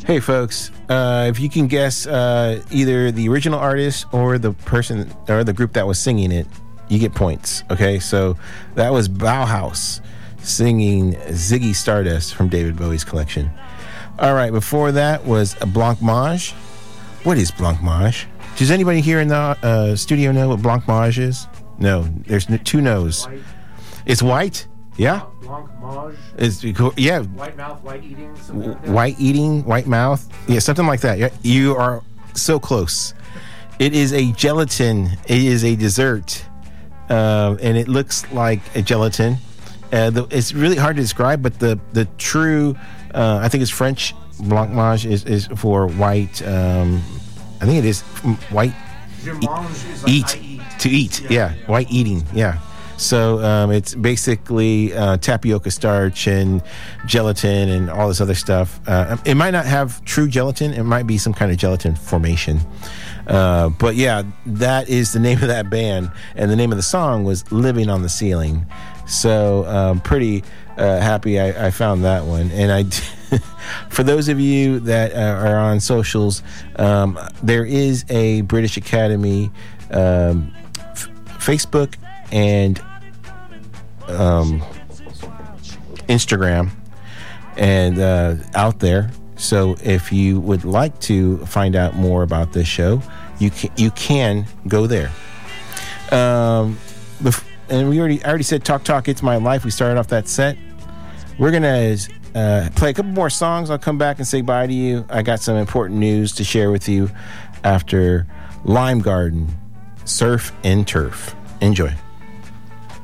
Hey, folks, if you can guess either the original artist or the person or the group that was singing it, you get points. Okay, so that was Bauhaus singing Ziggy Stardust from David Bowie's collection. All right, before that was a Blancmange. What is Blancmange? Does anybody here in the studio know what Blancmange is? No, there's two no's. White. It's white? Yeah? Blancmange. Yeah. White mouth, white eating. Something like that. White eating, white mouth. Yeah, something like that. Yeah, you are so close. It is a gelatin. It is a dessert. And it looks like a gelatin. It's really hard to describe, but the true, I think it's French, blancmange is for white. I think it is white. Je mange is like Eat. I eat. To eat. Yeah. White eating. Yeah. So it's basically tapioca starch and gelatin and all this other stuff. It might not have true gelatin. It might be some kind of gelatin formation. But yeah, that is the name of that band. And the name of the song was Living on the Ceiling. So pretty happy I found that one. And for those of you that are on socials, there is a British Academy Facebook and Instagram and out there. So if you would like to find out more about this show, you can go there. And I already said Talk, It's My Life. We started off that set. We're gonna play a couple more songs. I'll come back and say bye to you. I got some important news to share with you after Lime Garden, Surf and Turf. Enjoy.